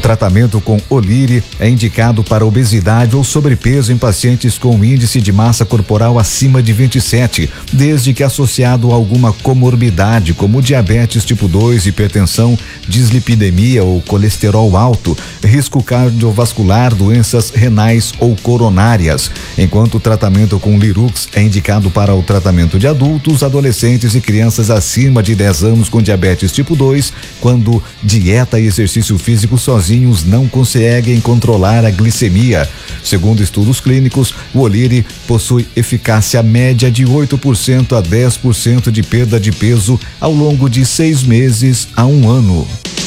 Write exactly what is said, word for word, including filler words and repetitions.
tratamento com Oliri é indicado para obesidade ou sobrepeso em pacientes com índice de massa corporal acima de vinte e sete, desde que associado a alguma comorbidade como diabetes tipo dois, hipertensão, dislipidemia ou colesterol alto, risco cardiovascular, doenças renais ou coronárias. Enquanto o tratamento com Lirux é indicado para o tratamento de adultos, adolescentes e crianças acima de dez anos com diabetes tipo dois, quando dieta e exercício físico sozinhos não conseguem controlar a glicemia. Segundo estudos clínicos, o Oliri possui eficácia média de oito por cento a dez por cento de perda de peso ao longo de seis meses a um ano.